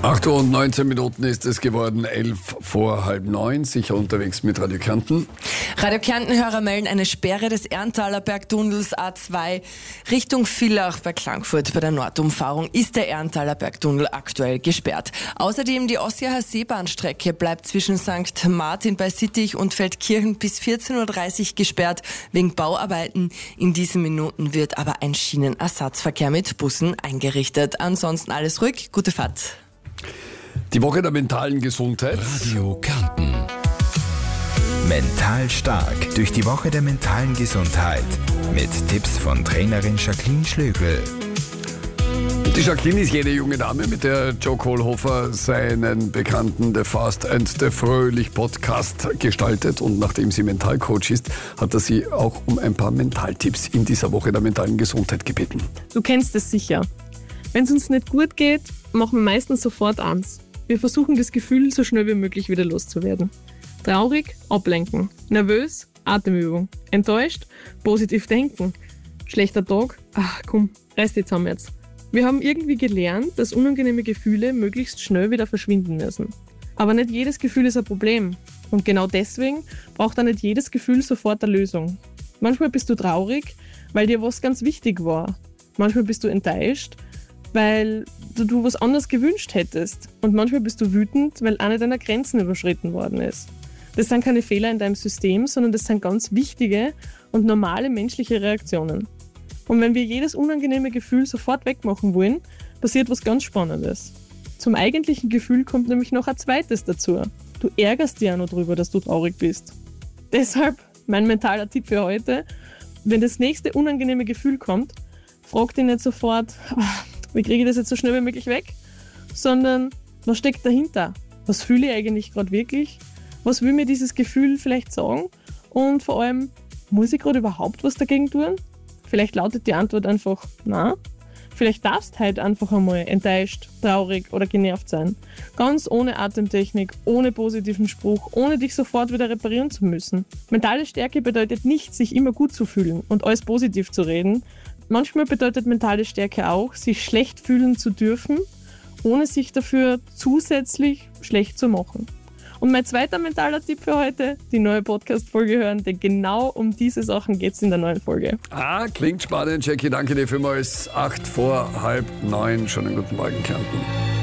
8:19 ist es geworden, 8:45, sicher unterwegs mit Radio Kärnten. Radio Kärnten-Hörer melden eine Sperre des Erntaler Bergtunnels A2 Richtung Villach bei Klagenfurt. Bei der Nordumfahrung ist der Erntaler Bergtunnel aktuell gesperrt. Außerdem die Ossiacher Seebahnstrecke bleibt zwischen St. Martin bei Sittich und Feldkirchen bis 14:30 Uhr gesperrt wegen Bauarbeiten. In diesen Minuten wird aber ein Schienenersatzverkehr mit Bussen eingerichtet. Ansonsten alles ruhig, gute Fahrt. Die Woche der mentalen Gesundheit. Radio Kärnten. Mental stark durch die Woche der mentalen Gesundheit. Mit Tipps von Trainerin Jacqueline Schlögl. Die Jacqueline ist jene junge Dame, mit der Joe Kohlhofer seinen bekannten The Fast and the Fröhlich Podcast gestaltet. Und nachdem sie Mentalcoach ist, hat er sie auch um ein paar Mentaltipps in dieser Woche der mentalen Gesundheit gebeten. Du kennst es sicher. Wenn es uns nicht gut geht, machen wir meistens sofort eins. Wir versuchen das Gefühl so schnell wie möglich wieder loszuwerden. Traurig, ablenken. Nervös, Atemübung. Enttäuscht, positiv denken. Schlechter Tag, ach komm, reiß dich zusammen jetzt. Wir haben irgendwie gelernt, dass unangenehme Gefühle möglichst schnell wieder verschwinden müssen. Aber nicht jedes Gefühl ist ein Problem. Und genau deswegen braucht auch nicht jedes Gefühl sofort eine Lösung. Manchmal bist du traurig, weil dir was ganz wichtig war. Manchmal bist du enttäuscht, weil du was anderes gewünscht hättest. Und manchmal bist du wütend, weil eine deiner Grenzen überschritten worden ist. Das sind keine Fehler in deinem System, sondern das sind ganz wichtige und normale menschliche Reaktionen. Und wenn wir jedes unangenehme Gefühl sofort wegmachen wollen, passiert was ganz Spannendes. Zum eigentlichen Gefühl kommt nämlich noch ein zweites dazu. Du ärgerst dich ja noch drüber, dass du traurig bist. Deshalb mein mentaler Tipp für heute: Wenn das nächste unangenehme Gefühl kommt, frag dich nicht sofort, wie kriege ich das jetzt so schnell wie möglich weg? Sondern, was steckt dahinter? Was fühle ich eigentlich gerade wirklich? Was will mir dieses Gefühl vielleicht sagen? Und vor allem, muss ich gerade überhaupt was dagegen tun? Vielleicht lautet die Antwort einfach nein. Vielleicht darfst du heute einfach einmal enttäuscht, traurig oder genervt sein. Ganz ohne Atemtechnik, ohne positiven Spruch, ohne dich sofort wieder reparieren zu müssen. Mentale Stärke bedeutet nicht, sich immer gut zu fühlen und alles positiv zu reden. Manchmal bedeutet mentale Stärke auch, sich schlecht fühlen zu dürfen, ohne sich dafür zusätzlich schlecht zu machen. Und mein zweiter mentaler Tipp für heute: die neue Podcast-Folge hören, denn genau um diese Sachen geht es in der neuen Folge. Klingt spannend, Jackie. Danke dir vielmals. 8:45, schon einen guten Morgen, Kärnten.